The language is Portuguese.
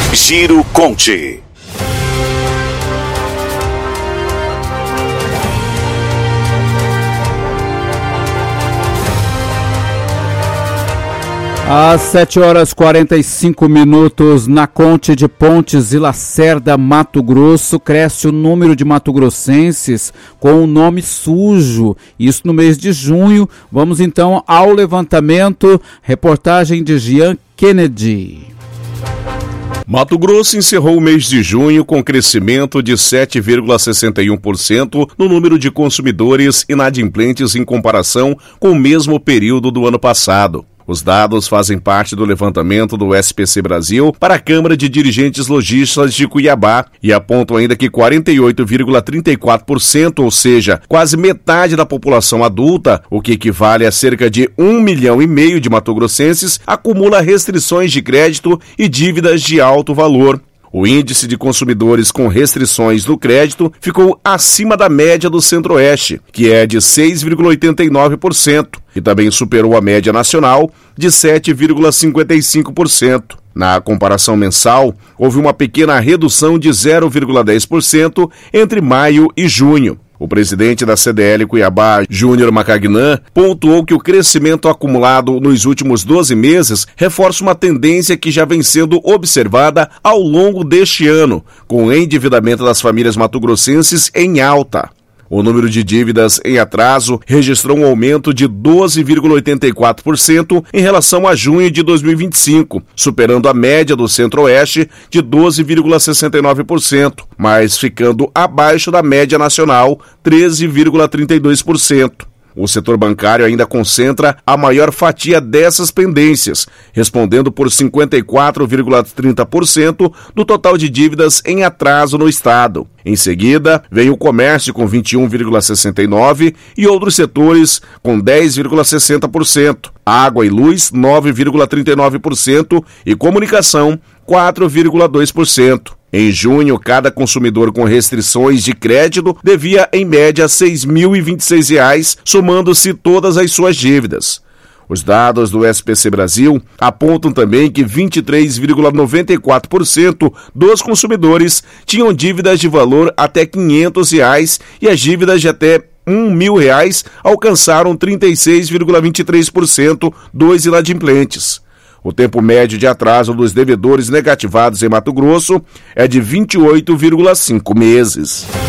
Giro Conte. Às 7h45 na Conte de Pontes e Lacerda, Mato Grosso, cresce o número de mato-grossenses com o nome sujo, isso no mês de junho. Vamos então ao levantamento, reportagem de Jean Kennedy. Mato Grosso encerrou o mês de junho com crescimento de 7,61% no número de consumidores inadimplentes em comparação com o mesmo período do ano passado. Os dados fazem parte do levantamento do SPC Brasil para a Câmara de Dirigentes Lojistas de Cuiabá e apontam ainda que 48,34%, ou seja, quase metade da população adulta, o que equivale a cerca de 1,5 milhão de matogrossenses, acumula restrições de crédito e dívidas de alto valor. O índice de consumidores com restrições no crédito ficou acima da média do Centro-Oeste, que é de 6,89%, e também superou a média nacional de 7,55%. Na comparação mensal, houve uma pequena redução de 0,10% entre maio e junho. O presidente da CDL Cuiabá, Júnior Macagnan, pontuou que o crescimento acumulado nos últimos 12 meses reforça uma tendência que já vem sendo observada ao longo deste ano, com o endividamento das famílias mato-grossenses em alta. O número de dívidas em atraso registrou um aumento de 12,84% em relação a junho de 2025, superando a média do Centro-Oeste de 12,69%, mas ficando abaixo da média nacional, 13,32%. O setor bancário ainda concentra a maior fatia dessas pendências, respondendo por 54,30% do total de dívidas em atraso no estado. Em seguida, vem o comércio com 21,69% e outros setores com 10,60%, água e luz 9,39% e comunicação 4,2%. Em junho, cada consumidor com restrições de crédito devia, em média, R$ 6.026, somando-se todas as suas dívidas. Os dados do SPC Brasil apontam também que 23,94% dos consumidores tinham dívidas de valor até R$ 500 e as dívidas de até R$1.000 alcançaram 36,23% dos inadimplentes. O tempo médio de atraso dos devedores negativados em Mato Grosso é de 28,5 meses.